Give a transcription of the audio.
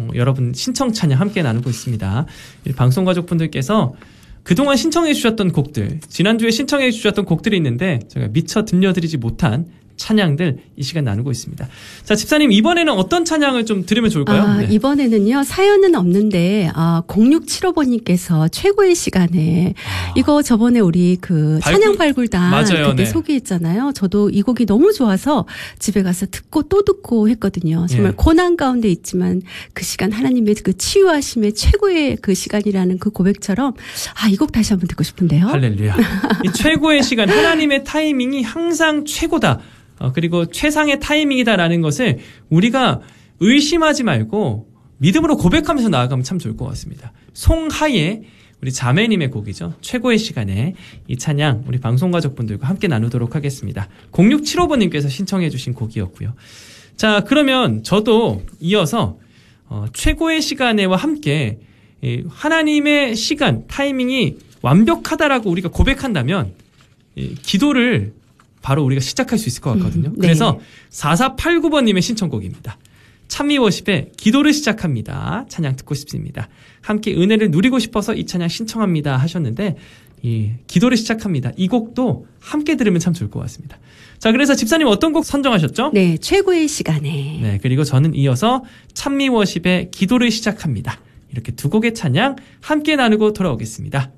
여러분 신청 찬양 함께 나누고 있습니다. 방송 가족분들께서 그동안 신청해 주셨던 곡들, 지난주에 신청해 주셨던 곡들이 있는데 제가 미처 들려드리지 못한 찬양들 이 시간 나누고 있습니다. 자, 집사님 이번에는 어떤 찬양을 좀 들으면 좋을까요? 네. 이번에는요. 사연은 없는데 0675님께서 최고의 시간에 이거 저번에 우리 그 찬양 발굴단 맞아요. 그때 네. 소개했잖아요. 저도 이 곡이 너무 좋아서 집에 가서 듣고 또 듣고 했거든요. 정말 고난 가운데 있지만 그 시간 하나님의 그 치유하심의 최고의 그 시간이라는 그 고백처럼 이 곡 다시 한번 듣고 싶은데요. 할렐루야. 이 최고의 시간, 하나님의 타이밍이 항상 최고다. 그리고 최상의 타이밍이다라는 것을 우리가 의심하지 말고 믿음으로 고백하면서 나아가면 참 좋을 것 같습니다. 송하의 우리 자매님의 곡이죠. 최고의 시간에 이 찬양 우리 방송가족분들과 함께 나누도록 하겠습니다. 0675번님께서 신청해 주신 곡이었고요. 자, 그러면 저도 이어서 최고의 시간에와 함께 하나님의 시간, 타이밍이 완벽하다라고 우리가 고백한다면 기도를 바로 우리가 시작할 수 있을 것 같거든요. 그래서 4489번님의 신청곡입니다. 찬미워십의 기도를 시작합니다. 찬양 듣고 싶습니다. 함께 은혜를 누리고 싶어서 이 찬양 신청합니다 하셨는데 기도를 시작합니다. 이 곡도 함께 들으면 참 좋을 것 같습니다. 자, 그래서 집사님 어떤 곡 선정하셨죠? 네, 최고의 시간에. 네, 그리고 저는 이어서 찬미워십의 기도를 시작합니다. 이렇게 두 곡의 찬양 함께 나누고 돌아오겠습니다.